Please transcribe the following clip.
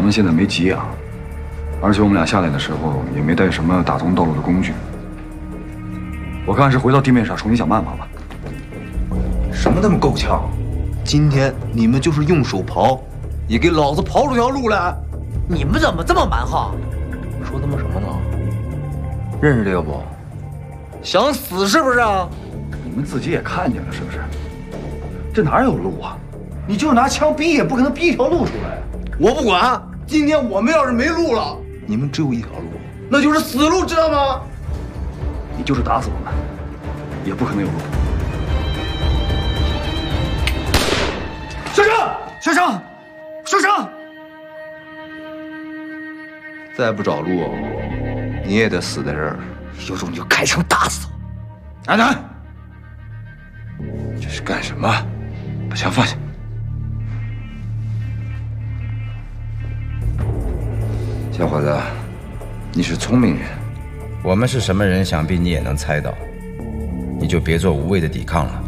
们现在没急啊，而且我们俩下来的时候也没带什么打通道路的工具。我看是回到地面上重新想办法吧。 什么那么够呛？今天你们就是用手刨，也给老子刨出条路来。 你们怎么这么蛮横？ 说他妈什么呢？认识这个不？想死是不是啊？ 你们自己也看见了是不是？这哪有路啊？你就拿枪逼也不可能逼一条路出来。 我不管，今天我们要是没路了，你们只有一条路，那就是死路，知道吗？ 你就是打死我们，也不可能有路。学生，学生，学生！ 再不找路，你也得死在这儿。 有种你就开枪打死我！ 安南，这是干什么？把枪放下。小伙子，你是聪明人， 我们是什么人，想必你也能猜到，你就别做无谓的抵抗了。